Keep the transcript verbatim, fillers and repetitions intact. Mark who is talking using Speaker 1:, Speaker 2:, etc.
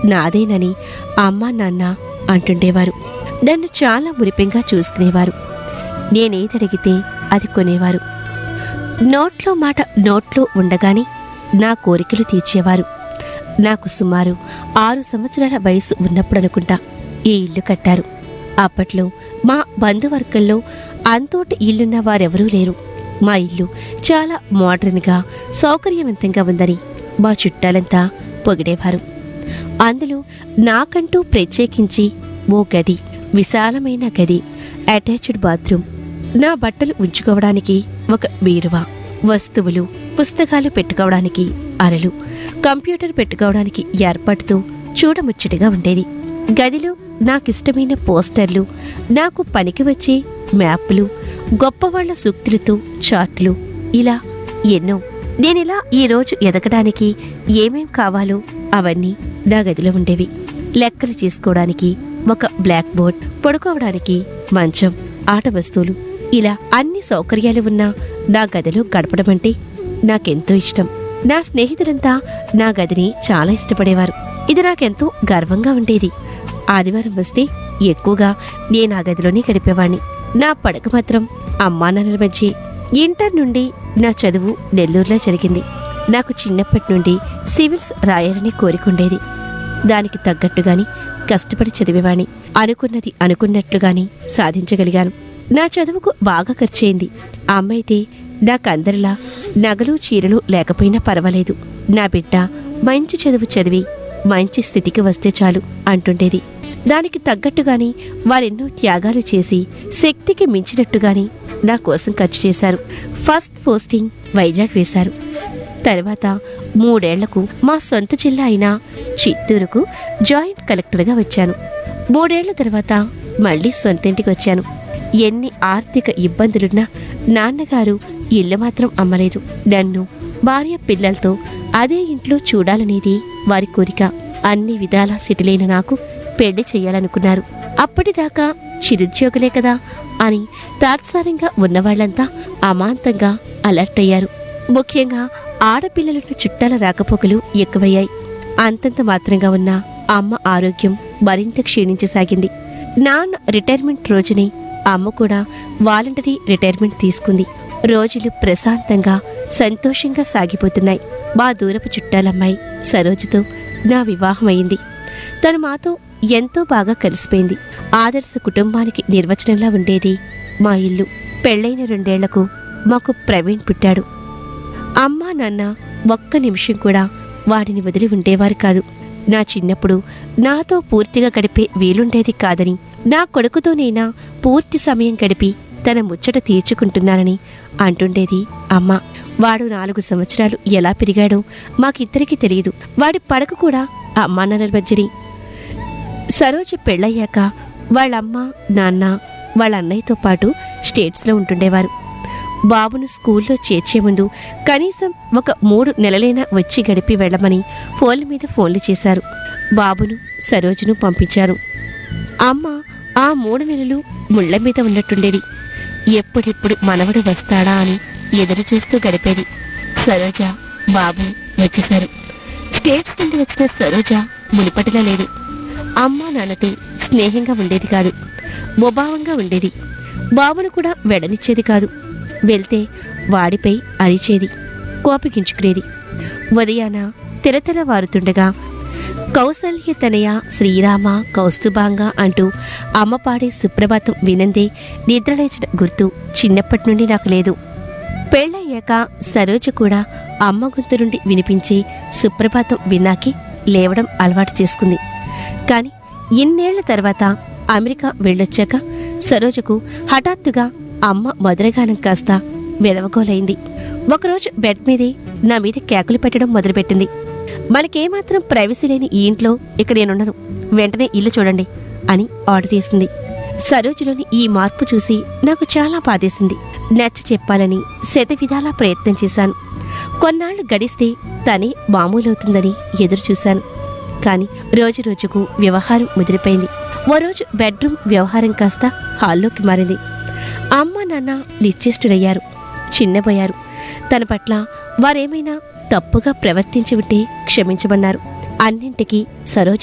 Speaker 1: నాదేనని అమ్మా నాన్న అంటుండేవారు. నన్ను చాలా మురిపెంగా చూసుకునేవారు. నేనేదడిగితే అది కొనేవారు. నోట్లో మాట నోట్లో ఉండగానే నా కోరికలు తీర్చేవారు. నాకు సుమారు ఆరు సంవత్సరాల వయసు ఉన్నప్పుడనుకుంటా ఈ ఇల్లు కట్టారు. అప్పట్లో మా బంధువర్గంలో అంతోటి ఇల్లున్న వారెవరూ లేరు. మా ఇల్లు చాలా మోడర్న్గా సౌకర్యవంతంగా ఉందని మా చుట్టాలంతా పొగిడేవారు. అందులో నాకంటూ ప్రత్యేకించి ఓ గది, విశాలమైన గది, అటాచ్డ్ బాత్రూమ్, నా బట్టలు ఉంచుకోవడానికి ఒక బీరువా, వస్తువులు పుస్తకాలు పెట్టుకోవడానికి అరలు, కంప్యూటర్ పెట్టుకోవడానికి ఏర్పాటుతో చూడముచ్చటగా ఉండేది. గదిలో నాకిష్టమైన పోస్టర్లు, నాకు పనికి వచ్చే మ్యాప్లు, గొప్పవాళ్ల సూక్తులతో చార్టులు, ఇలా ఎన్నో. నేనిలా ఈరోజు ఎదగడానికి ఏమేం కావాలో అవన్నీ నా గదిలో ఉండేవి. లెక్కలు చేసుకోవడానికి ఒక బ్లాక్ బోర్డ్, పడుకోవడానికి మంచం, ఆట వస్తువులు, ఇలా అన్ని సౌకర్యాలు ఉన్న నా గదిలో గడపడమంటే నాకెంతో ఇష్టం. నా స్నేహితులంతా నా గదిని చాలా ఇష్టపడేవారు. ఇది నాకెంతో గర్వంగా ఉండేది. ఆదివారం వస్తే ఎక్కువగా నేను ఆ గదిలోనే గడిపేవాణ్ణి. నా పడక మాత్రం అమ్మా నాన్నల మధ్య. ఇంటర్ నుండి నా చదువు నెల్లూరులో జరిగింది. నాకు చిన్నప్పటి నుండి సివిల్స్ రాయాలని కోరికుండేది. దానికి తగ్గట్టుగాని కష్టపడి చదివేవాణ్ణి. అనుకున్నది అనుకున్నట్లుగాని సాధించగలిగాను. నా చదువుకు బాగా ఖర్చయింది. అమ్మ అయితే నాకందరిలా నగలు చీరలు లేకపోయినా పర్వాలేదు, నా బిడ్డ మంచి చదువు చదివి మంచి స్థితికి వస్తే చాలు అంటుండేది. దానికి తగ్గట్టుగాని వారెన్నో త్యాగాలు చేసి శక్తికి మించినట్టుగాని నా కోసం ఖర్చు చేశారు. ఫస్ట్ పోస్టింగ్ వైజాగ్ వేశారు. తర్వాత మూడేళ్లకు మా సొంత జిల్లా అయిన చిత్తూరుకు జాయింట్ కలెక్టర్గా వచ్చాను. మూడేళ్ల తర్వాత మళ్లీ సొంతింటికి వచ్చాను. ఎన్ని ఆర్థిక ఇబ్బందులున్నా నాన్నగారు ఇల్లు మాత్రం అమ్మలేదు. నన్ను భార్య పిల్లలతో అదే ఇంట్లో చూడాలనేది వారి కోరిక. అన్ని విధాలా సెటిలైన నాకు పెళ్లి చేయాలనుకున్నారు. అప్పటిదాకా చిరుద్యోగులే కదా అని తాత్సారంగా ఉన్నవాళ్లంతా అమాంతంగా అలర్ట్ అయ్యారు. ముఖ్యంగా ఆడపిల్లలున్న చుట్టాల రాకపోకలు ఎక్కువయ్యాయి. అంతంత మాత్రంగా ఉన్న అమ్మ ఆరోగ్యం మరింత క్షీణించసాగింది. నాన్న రిటైర్మెంట్ రోజునే అమ్మ కూడా వాలంటరీ రిటైర్మెంట్ తీసుకుంది. రోజులు ప్రశాంతంగా సంతోషంగా సాగిపోతున్నాయి. మా దూరపు చుట్టాలమ్మాయి సరోజుతో నా వివాహమైంది. తను మాతో ఎంతో బాగా కలిసిపోయింది. ఆదర్శ కుటుంబానికి నిర్వచనంలా ఉండేది మా ఇల్లు. పెళ్లైన రెండేళ్లకు మాకు ప్రవీణ్ పుట్టాడు. అమ్మా నాన్న ఒక్క నిమిషం కూడా వాడిని వదిలి ఉండేవారు కాదు. నా చిన్నప్పుడు నాతో పూర్తిగా గడిపే వీలుండేది కాదని, నా కొడుకుతోనైనా పూర్తి సమయం గడిపి తన ముచ్చట తీర్చుకుంటున్నానని అంటుండేది అమ్మ. వాడు నాలుగు సంవత్సరాలు ఎలా పెరిగాడో మాకిద్దరికీ తెలియదు. వాడి పడక కూడా అమ్మా నాన్నల మధ్యని. సరోజ పెళ్ళయ్యాక వాళ్ళమ్మ నాన్న వాళ్ళ అన్నయ్యతో పాటు స్టేట్స్లో ఉంటుండేవారు. బాబును స్కూల్లో చేర్చే ముందు కనీసం ఒక మూడు నెలలైనా వచ్చి గడిపి వెళ్లమని ఫోన్ల మీద ఫోన్లు చేశారు. బాబును సరోజను పంపించారు. అమ్మ ఆ మూడు నెలలు ముళ్ల మీద ఉన్నట్టుండేది. ఎప్పుడెప్పుడు మనవడు వస్తాడా అని ఎదురు చూస్తూ గడిపేది. సరోజ బాబు వచ్చేశారు. స్టేట్స్ నుండి వచ్చిన సరోజ మునిపటిలా లేదు. అమ్మా నాన్నతో స్నేహంగా ఉండేది కాదు, ముభావంగా ఉండేది. బాబును కూడా వెడనిచ్చేది కాదు. వెళ్తే వాడిపై అరిచేది, కోపగించుకునేది. ఉదయాన తెరతెర వారుతుండగా కౌసల్య తనయ శ్రీరామ కౌస్తుభాంగా అంటూ అమ్మ పాడే సుప్రభాతం వినందే నిద్రలేచిన గుర్తు చిన్నప్పటి నుండి నాకు లేదు. పెళ్ళయ్యాక సరోజ కూడా అమ్మ గొంతు నుండి వినిపించే సుప్రభాతం విన్నాకి లేవడం అలవాటు చేసుకుంది. కాని ఇన్నేళ్ల తర్వాత అమెరికా వెళ్ళొచ్చాక సరోజకు హఠాత్తుగా అమ్మ మధురగానం కాస్త వెదవగోలైంది. ఒకరోజు బెడ్ మీదే నా మీద కేకలు పెట్టడం మొదలుపెట్టింది. మనకేమాత్రం ప్రైవసీ లేని ఈ ఇంట్లో ఇక్కడ నేనున్నాను, వెంటనే ఇల్లు చూడండి అని ఆర్డర్ చేసింది. సరోజులోని ఈ మార్పు చూసి నాకు చాలా బాధేసింది. నచ్చ చెప్పాలని శతవిధాలా ప్రయత్నం చేశాను. కొన్నాళ్లు గడిస్తే తనే మామూలవుతుందని ఎదురు చూశాను. కాని రోజు రోజుకు వ్యవహారం ముదిరిపోయింది. ఓ రోజు బెడ్రూమ్ వ్యవహారం కాస్త హాల్లోకి మారింది. అమ్మ నాన్న నిశ్చేష్టుడయ్యారు, చిన్నబోయారు. తన పట్ల వారేమైనా తప్పుగా ప్రవర్తించి ఉంటే క్షమించమన్నారు. అన్నింటికీ సరోజ